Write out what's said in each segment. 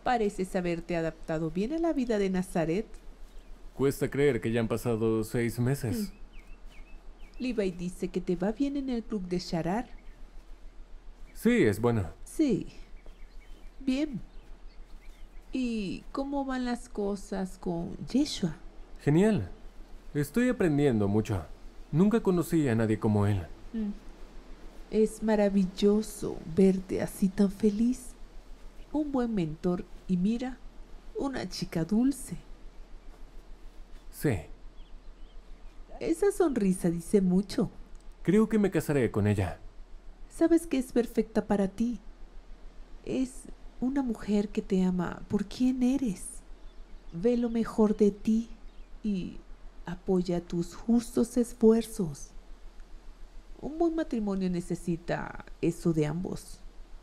Pareces haberte adaptado bien a la vida de Nazaret. Cuesta creer que ya han pasado 6 meses. Levi dice que te va bien en el club de Sharar. Sí, es bueno. Sí, bien. ¿Y cómo van las cosas con Yeshua? Genial. Estoy aprendiendo mucho. Nunca conocí a nadie como él. Es maravilloso verte así tan feliz. Un buen mentor y mira, una chica dulce. Sí. Esa sonrisa dice mucho. Creo que me casaré con ella. Sabes que es perfecta para ti. Es una mujer que te ama por quien eres. Ve lo mejor de ti y apoya tus justos esfuerzos. Un buen matrimonio necesita eso de ambos.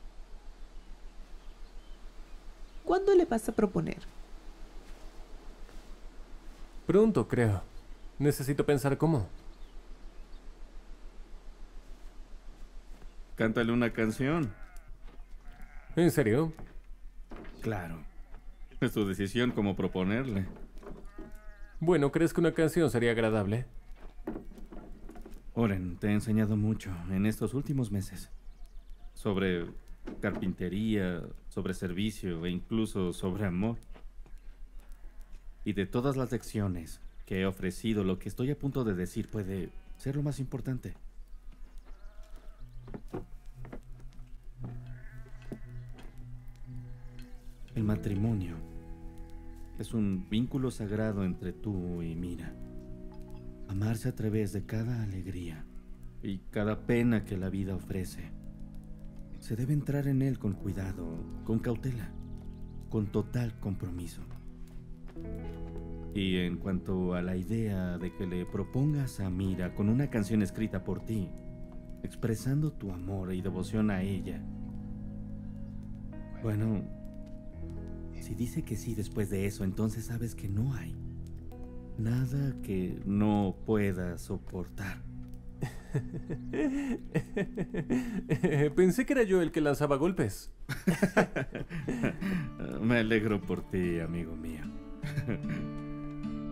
¿Cuándo le vas a proponer? Pronto, creo. Necesito pensar cómo. Cántale una canción. ¿En serio? Claro. Es tu decisión cómo proponerle. Bueno, ¿crees que una canción sería agradable? Oren, te he enseñado mucho en estos últimos meses. Sobre carpintería, sobre servicio e incluso sobre amor. Y de todas las lecciones que he ofrecido, lo que estoy a punto de decir puede ser lo más importante. El matrimonio es un vínculo sagrado entre tú y Mira. Amarse a través de cada alegría y cada pena que la vida ofrece. Se debe entrar en él con cuidado, con cautela, con total compromiso. Y en cuanto a la idea de que le propongas a Mira con una canción escrita por ti, expresando tu amor y devoción a ella, bueno, si dice que sí después de eso, entonces sabes que no hay nada que no pueda soportar. Pensé que era yo el que lanzaba golpes. Me alegro por ti, amigo mío.